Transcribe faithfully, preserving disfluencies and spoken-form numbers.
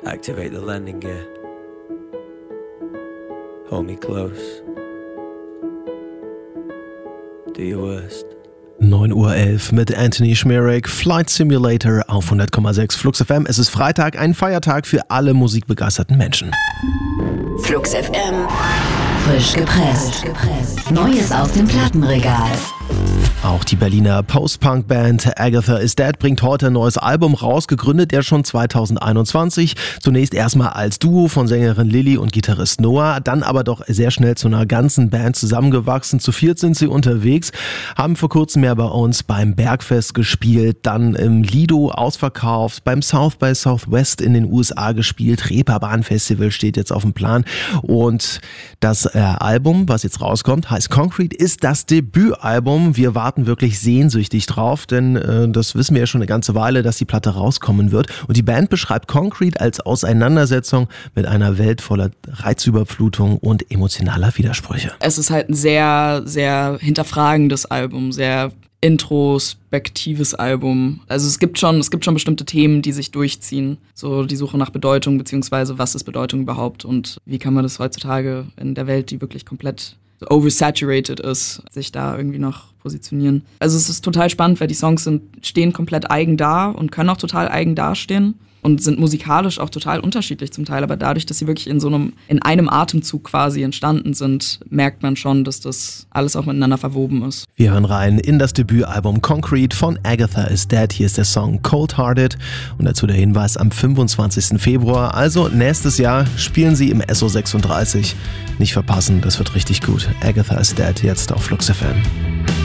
Activate the landing gear. Hold me close. Do your worst. neun Uhr elf mit Anthony Schmierek, Flight Simulator auf hundert Komma sechs Flux F M. Es ist Freitag, ein Feiertag für alle musikbegeisterten Menschen. Flux F M, frisch gepresst. Neues aus dem Plattenregal. Auch die Berliner Post-Punk-Band Agatha is Dead bringt heute ein neues Album raus, gegründet er schon zweitausendeinundzwanzig. Zunächst erstmal als Duo von Sängerin Lilly und Gitarrist Noah, dann aber doch sehr schnell zu einer ganzen Band zusammengewachsen. Zu viert sind sie unterwegs, haben vor kurzem ja bei uns beim Bergfest gespielt, dann im Lido ausverkauft, beim South by Southwest in den U S A gespielt, Reeperbahn Festival steht jetzt auf dem Plan und das äh, Album, was jetzt rauskommt, heißt Concrete, ist das Debütalbum. Wir warten wirklich sehnsüchtig drauf, denn äh, das wissen wir ja schon eine ganze Weile, dass die Platte rauskommen wird. Und die Band beschreibt Concrete als Auseinandersetzung mit einer Welt voller Reizüberflutung und emotionaler Widersprüche. Es ist halt ein sehr, sehr hinterfragendes Album, sehr introspektives Album. Also es gibt schon, es gibt schon bestimmte Themen, die sich durchziehen. So die Suche nach Bedeutung, beziehungsweise was ist Bedeutung überhaupt und wie kann man das heutzutage in der Welt, die wirklich komplett oversaturated ist, sich da irgendwie noch positionieren. Also es ist total spannend, weil die Songs sind, stehen komplett eigen da und können auch total eigen dastehen und sind musikalisch auch total unterschiedlich zum Teil, aber dadurch, dass sie wirklich in so einem, in einem Atemzug quasi entstanden sind, merkt man schon, dass das alles auch miteinander verwoben ist. Wir hören rein in das Debütalbum Concrete von Agatha is Dead. Hier ist der Song Cold Hearted und dazu der Hinweis am fünfundzwanzigsten Februar, also nächstes Jahr, spielen sie im S O sechsunddreißig. Nicht verpassen, das wird richtig gut. Agatha is Dead jetzt auf Flux F M.